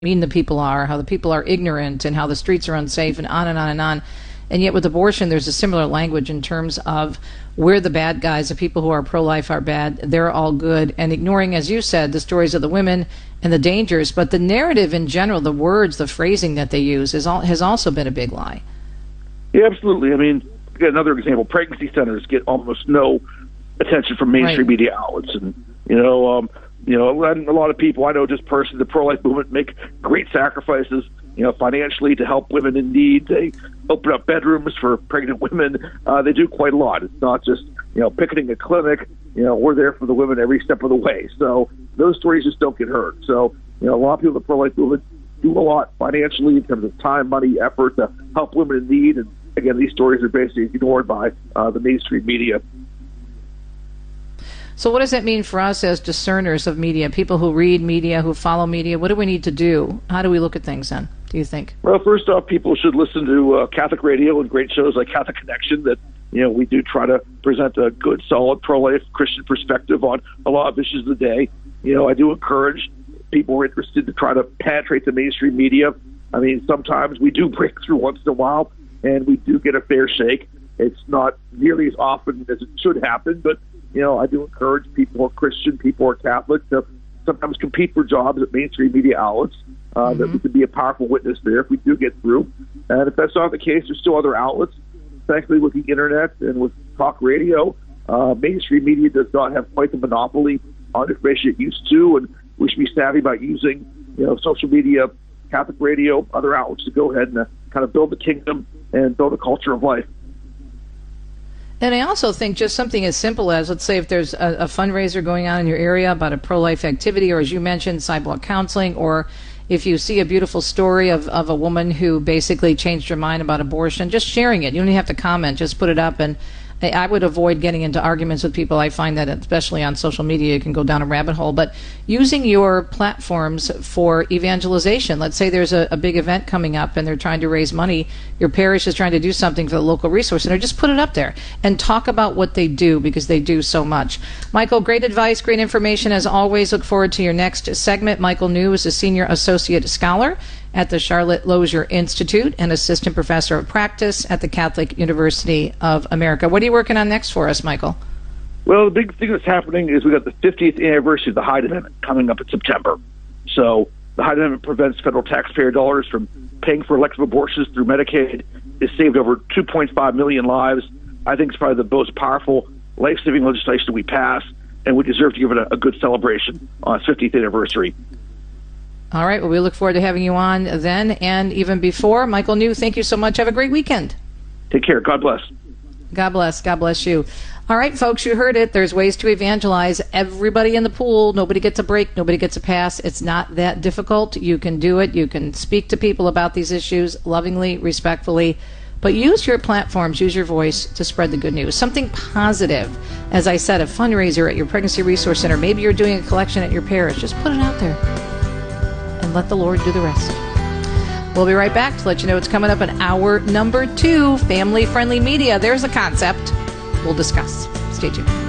mean the people are, how the people are ignorant, and how the streets are unsafe, and on and on and on. And yet with abortion, there's a similar language in terms of we're the bad guys, the people who are pro-life are bad, they're all good, and ignoring, as you said, the stories of the women and the dangers. But the narrative in general, the words, the phrasing that they use has also been a big lie. Yeah, absolutely. I mean, again, another example, pregnancy centers get almost no attention from mainstream media outlets. And, and a lot of people I know just personally, the pro-life movement, make great sacrifices, financially to help women in need. They open up bedrooms for pregnant women. They do quite a lot. It's not just, picketing a clinic. We're there for the women every step of the way. So those stories just don't get heard. So, a lot of people in the pro-life movement do a lot financially in terms of time, money, effort to help women in need. And again, these stories are basically ignored by the mainstream media. So what does that mean for us as discerners of media, people who read media, who follow media? What do we need to do? How do we look at things then, do you think? Well, first off, people should listen to Catholic radio and great shows like Catholic Connection that, we do try to present a good, solid, pro-life Christian perspective on a lot of issues of the day. I do encourage people who are interested to try to penetrate the mainstream media. I mean, sometimes we do break through once in a while, and we do get a fair shake. It's not nearly as often as it should happen, but I do encourage people who are Christian, people who are Catholic, to sometimes compete for jobs at mainstream media outlets, that we can be a powerful witness there if we do get through. And if that's not the case, there's still other outlets. Thankfully, with the internet and with talk radio, mainstream media does not have quite the monopoly on information it used to, and we should be savvy about using, social media, Catholic radio, other outlets to go ahead and kind of build the kingdom and build a culture of life. And I also think just something as simple as, let's say if there's a fundraiser going on in your area about a pro-life activity, or as you mentioned, sidewalk counseling, or if you see a beautiful story of a woman who basically changed her mind about abortion, just sharing it. You don't even have to comment, just put it up. And I would avoid getting into arguments with people. I find that especially on social media, you can go down a rabbit hole. But using your platforms for evangelization, let's say there's a big event coming up and they're trying to raise money. Your parish is trying to do something for the local resource center. Just put it up there and talk about what they do, because they do so much. Michael, great advice, great information as always. Look forward to your next segment. Michael New is a senior associate scholar at the Charlotte Lozier Institute and assistant professor of practice at the Catholic University of America. What are you working on next for us, Michael? Well, the big thing that's happening is we got the 50th anniversary of the Hyde Amendment coming up in September. So the Hyde Amendment prevents federal taxpayer dollars from paying for elective abortions through Medicaid. It's saved over 2.5 million lives. I think it's probably the most powerful life-saving legislation we pass, and we deserve to give it a good celebration on its 50th anniversary. All right. Well, we look forward to having you on then and even before. Michael New, thank you so much. Have a great weekend. Take care. God bless. God bless. God bless you. All right, folks, you heard it. There's ways to evangelize. Everybody in the pool. Nobody gets a break. Nobody gets a pass. It's not that difficult. You can do it. You can speak to people about these issues lovingly, respectfully. But use your platforms, use your voice to spread the good news. Something positive. As I said, a fundraiser at your pregnancy resource center. Maybe you're doing a collection at your parish. Just put it out there and let the Lord do the rest. We'll be right back to let you know what's coming up in hour number 2, family-friendly media. There's a concept we'll discuss. Stay tuned.